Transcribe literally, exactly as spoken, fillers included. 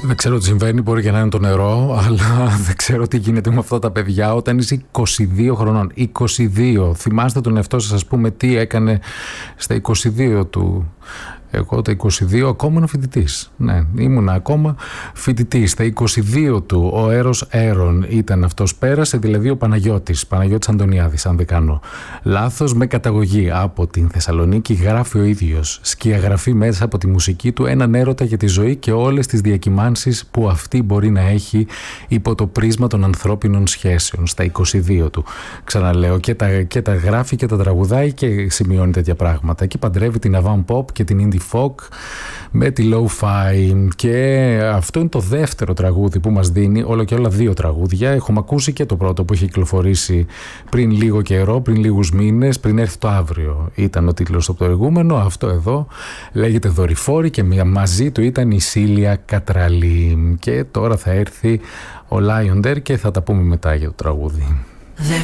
Δεν ξέρω τι συμβαίνει, μπορεί και να είναι το νερό, αλλά δεν ξέρω τι γίνεται με αυτά τα παιδιά όταν είσαι είκοσι δύο χρονών. είκοσι δύο. Θυμάστε τον εαυτό σας, ας πούμε, τι έκανε στα είκοσι δύο του. Εγώ τα είκοσι δύο ακόμα ήμουν φοιτητής. Ναι, ήμουν ακόμα φοιτητής. Στα είκοσι δύο του ο Έρος Έρων ήταν αυτός. Πέρασε δηλαδή ο Παναγιώτης, Παναγιώτης Αντωνιάδης, αν δεν κάνω λάθος, με καταγωγή από την Θεσσαλονίκη. Γράφει ο ίδιος, σκιαγραφεί μέσα από τη μουσική του έναν έρωτα για τη ζωή και όλες τις διακυμάνσεις που αυτή μπορεί να έχει υπό το πρίσμα των ανθρώπινων σχέσεων. Στα είκοσι δύο του, ξαναλέω, και τα, και τα γράφει και τα τραγουδάει και σημειώνει τέτοια πράγματα. Και παντρεύει την avant pop και την indie folk με τη lo-fi, και αυτό είναι το δεύτερο τραγούδι που μας δίνει, όλο και όλα δύο τραγούδια. Έχουμε ακούσει και το πρώτο που είχε κυκλοφορήσει πριν λίγο καιρό, πριν λίγους μήνες, πριν έρθει το αύριο ήταν ο τίτλος του προηγούμενο. Αυτό εδώ λέγεται Δορυφόρη και μαζί του ήταν η Σίλια Κατραλή, και τώρα θα έρθει ο Lion Dare και θα τα πούμε μετά για το τραγούδι.